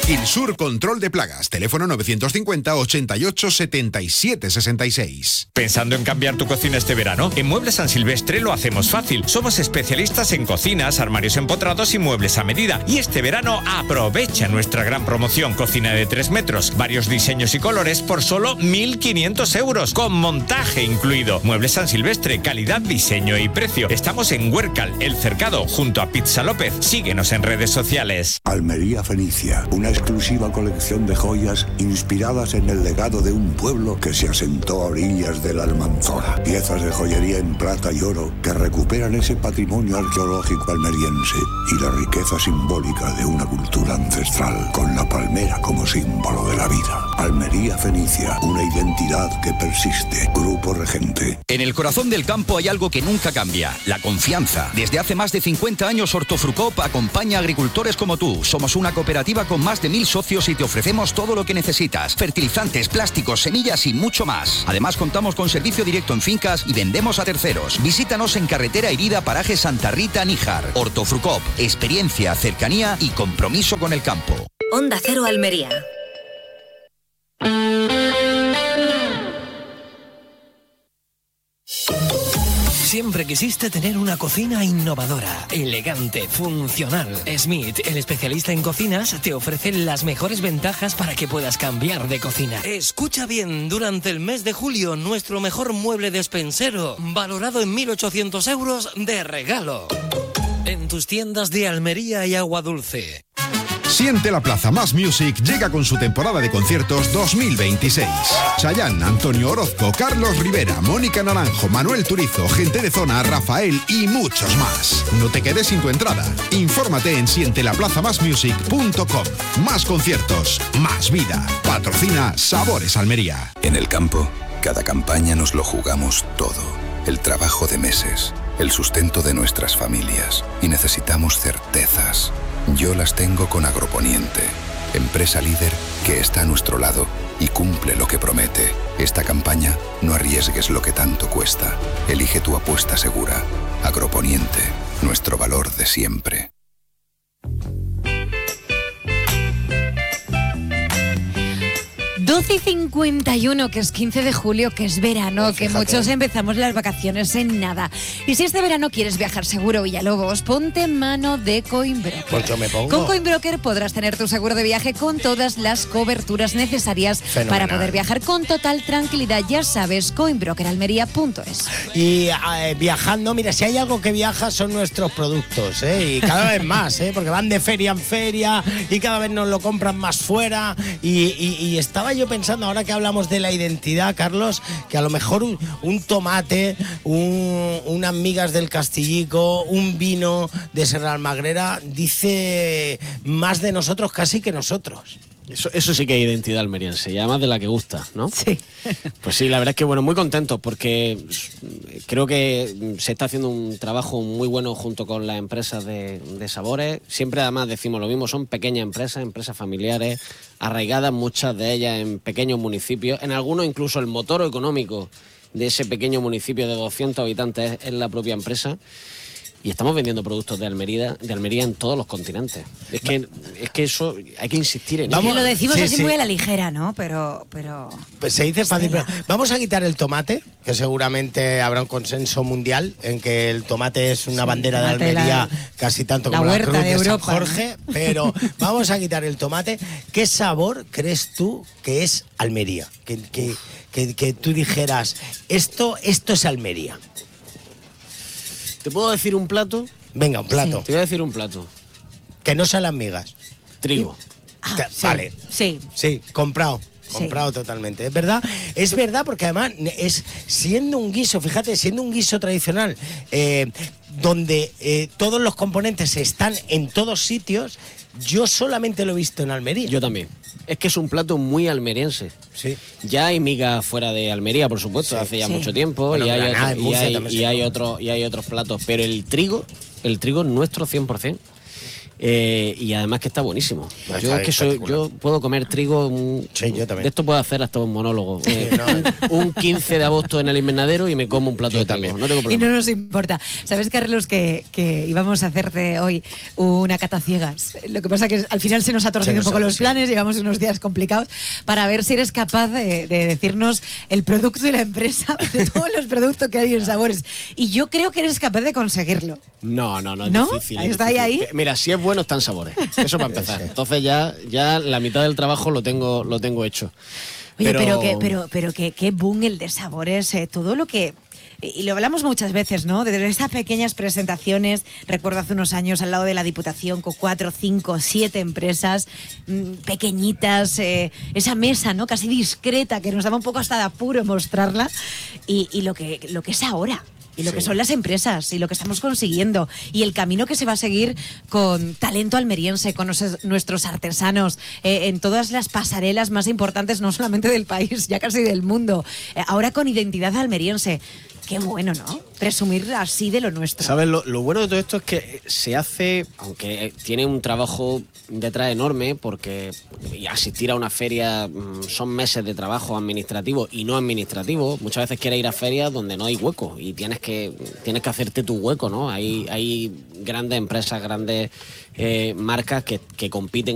Kilsur Control de Plagas, teléfono 950 88 77 66. ¿Pensando en cambiar tu cocina este verano? En Muebles San Silvestre lo hacemos fácil. Somos especialistas en cocinas, armarios empotrados y muebles a medida. Y este verano aprovecha nuestra gran promoción. Cocina de 3 metros, varios diseños y colores por solo 1.500 euros, con montaje incluido. Muebles San Silvestre, calidad, diseño y precio. Estamos en Huércal, El Cercado, junto a Pizza López. Síguenos en redes sociales. Almería Fenicia, una exclusiva colección de joyas inspiradas en el legado de un pueblo que se asentó a orillas de la Almanzora. Piezas de joyería en plata y oro que recuperan ese patrimonio arqueológico almeriense y la riqueza simbólica de una cultura ancestral, con la palmera como símbolo de la vida. Almería Fenicia, una identidad que persiste. Grupo Regente. En el corazón del campo hay algo que nunca cambia: la confianza. Desde hace más de 50 años Hortofrucop acompaña a agricultores como tú. Somos una cooperativa con más de 1000 socios y te ofrecemos todo lo que necesitas: fertilizantes, plásticos, semillas y mucho más. Además contamos con servicio directo en fincas y vendemos a terceros. Visítanos en Carretera Herida, paraje Santa Rita, Níjar. Hortofrucop, experiencia, cercanía y compromiso con el campo. Onda Cero Almería. Siempre quisiste tener una cocina innovadora, elegante, funcional. Smith, el especialista en cocinas, te ofrece las mejores ventajas para que puedas cambiar de cocina. Escucha bien, durante el mes de julio, nuestro mejor mueble despensero, valorado en 1.800 euros, de regalo. En tus tiendas de Almería y Agua Dulce. Siente la Plaza Más Music llega con su temporada de conciertos 2026. Chayanne, Antonio Orozco, Carlos Rivera, Mónica Naranjo, Manuel Turizo, Gente de Zona, Rafael y muchos más. No te quedes sin tu entrada. Infórmate en sientelaplazamasmusic.com. Más conciertos, más vida. Patrocina Sabores Almería. En el campo, cada campaña nos lo jugamos todo. El trabajo de meses, el sustento de nuestras familias. Y necesitamos certezas. Yo las tengo con Agroponiente, empresa líder que está a nuestro lado y cumple lo que promete. Esta campaña, no arriesgues lo que tanto cuesta. Elige tu apuesta segura. Agroponiente, nuestro valor de siempre. 12:51, que es 15 de julio, que es verano, pues que muchos empezamos las vacaciones en nada. Y si este verano quieres viajar seguro, Villalobos, ponte en mano de Coinbroker. Pues yo me pongo. Con Coinbroker podrás tener tu seguro de viaje con todas las coberturas necesarias para poder viajar con total tranquilidad. Ya sabes, coinbrokeralmería.es. Y viajando, mira, si hay algo que viaja son nuestros productos, y cada vez más, porque van de feria en feria y cada vez nos lo compran más fuera. Y estaba yo pensando, ahora que hablamos de la identidad, Carlos, que a lo mejor un tomate, unas migas del Castillico, un vino de Serra Almagrera dice más de nosotros casi que nosotros. Eso sí que es identidad almeriense, y además de la que gusta, ¿no? Sí. Pues sí, la verdad es que, muy contentos, porque creo que se está haciendo un trabajo muy bueno junto con las empresas de sabores. Siempre además decimos lo mismo, son pequeñas empresas familiares, arraigadas muchas de ellas en pequeños municipios. En algunos incluso el motor económico de ese pequeño municipio de 200 habitantes es la propia empresa. Y estamos vendiendo productos de Almería en todos los continentes. Es que eso hay que insistir en ello. Lo decimos así muy a la ligera, ¿no? Pero pues se dice fácil. Pero vamos a quitar el tomate, que seguramente habrá un consenso mundial en que el tomate es una bandera de Almería casi tanto como la cruz de San Jorge. ¿No? Pero vamos a quitar el tomate. ¿Qué sabor crees tú que es Almería? Que tú dijeras, esto es Almería. ¿Te puedo decir un plato? Venga, un plato. Sí. Te voy a decir un plato. Que no sean las migas. Trigo. Vale. Sí. Sí, comprado totalmente. Es verdad porque además siendo un guiso, fíjate, siendo un guiso tradicional, donde todos los componentes están en todos sitios, yo solamente lo he visto en Almería. Yo también. Es que es un plato muy almeriense. Sí. Ya hay migas fuera de Almería, por supuesto, hace ya mucho tiempo, bueno, y hay otros platos, pero el trigo es nuestro 100%. y además que está buenísimo. Pues Yo puedo comer trigo, yo también. de esto puedo hacer hasta un monólogo. Un 15 de agosto en el invernadero y me como un plato de trigo, no tengo Y problema. no nos importa. ¿Sabes, Carlos, que íbamos a hacerte hoy una cata ciegas? Lo que pasa que al final se nos ha torcido un poco los planes, llevamos unos días complicados, para ver si eres capaz de decirnos el producto de la empresa, de todos los productos que hay en Sabores. Y yo creo que eres capaz de conseguirlo. No, es ¿No? difícil. ¿Está difícil. ahí? Mira, si es bueno, están Sabores. Eso para empezar. Entonces ya la mitad del trabajo lo tengo hecho. Oye, pero qué boom el de Sabores, todo lo que... Y lo hablamos muchas veces, ¿no? De esas pequeñas presentaciones, recuerdo hace unos años al lado de la Diputación con 4, 5, 7 empresas pequeñitas, esa mesa, ¿no? Casi discreta, que nos daba un poco hasta de apuro mostrarla, y lo que es ahora. Y lo que son las empresas y lo que estamos consiguiendo y el camino que se va a seguir con talento almeriense, con nuestros artesanos, en todas las pasarelas más importantes, no solamente del país, ya casi del mundo, ahora con identidad almeriense. Qué bueno, ¿no? Presumir así de lo nuestro. ¿Sabes? Lo bueno de todo esto es que se hace, aunque tiene un trabajo detrás enorme, porque asistir a una feria son meses de trabajo administrativo y no administrativo. Muchas veces quieres ir a ferias donde no hay hueco y tienes que hacerte tu hueco, ¿no? Hay grandes empresas, grandes marcas que compiten